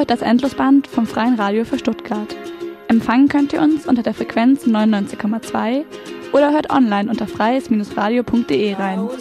hört das Endlosband vom Freien Radio für Stuttgart. Empfangen könnt ihr uns unter der Frequenz 99,2 oder hört online unter freies-radio.de rein.